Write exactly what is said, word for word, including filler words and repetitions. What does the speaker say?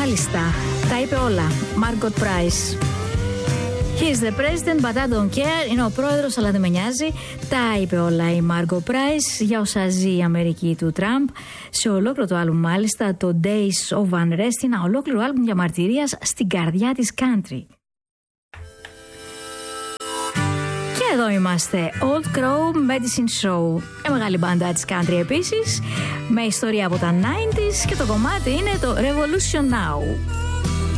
Μάλιστα, τα είπε όλα. Margot Price. He's the president, but I don't care. Είναι ο πρόεδρος, αλλά δεν με νοιάζει. Τα είπε όλα η Margot Price για όσα ζει η Αμερική του Τραμπ. Σε ολόκληρο το άλμπουμ, μάλιστα, το Days of Unrest, ένα ολόκληρο άλμπουμ διαμαρτυρίας στην καρδιά της country. Και εδώ είμαστε, Old Crow Medicine Show. Μια μεγάλη μπάντα της country επίσης, με ιστορία από τα ενενήντα και το κομμάτι είναι το Revolution Now.